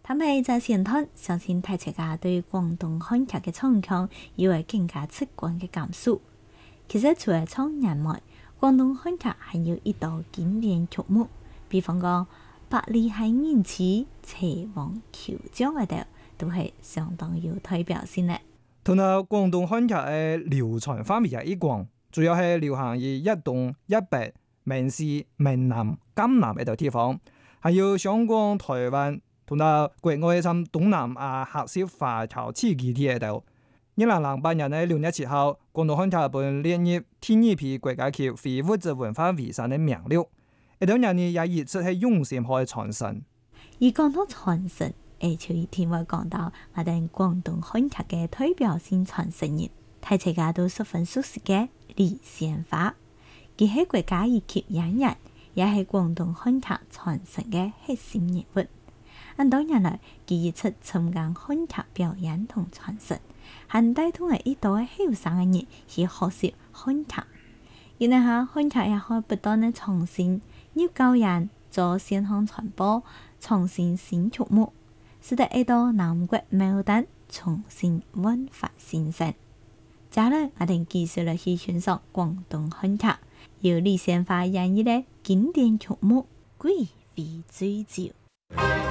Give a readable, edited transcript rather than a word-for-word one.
他們在前段相信大家對廣東漢劇嘅唱腔有會更加直觀嘅感受。其實除了唱人外，廣東漢劇還有一道經典曲目，比方講《百里香人痴》《齊王求將》嗰度，都係相當有代表性嘅。 同埋廣東漢劇嘅流傳範圍一廣，主要係流行於一東一北、閩西、閩南、江南呢度地方，還有香港、台灣。同埋國外從東南亞客家華僑自治區喺度，2008年嘅6月7號，廣東漢劇本列入第二批國家級非物質文化遺產嘅名錄。呢度人呢也一直係用心去傳承。 而講到傳承，就一定會講到我哋廣東漢劇嘅代表性傳承人，大家都十分熟悉嘅李仙花，佢係國家一級演員，也係廣東漢劇傳承嘅核心人物。按多年來，佢一直參加漢劇表演同傳承，還帶動了一代後生嘅人去學習漢劇。然後下漢劇也可以不斷的創新，要教人做線上傳播，創新新曲目，使得一道南國牡丹重新煥發新生。接下來我哋繼續來去欣賞廣東漢劇，由李仙花演繹的經典曲目《貴妃醉酒》。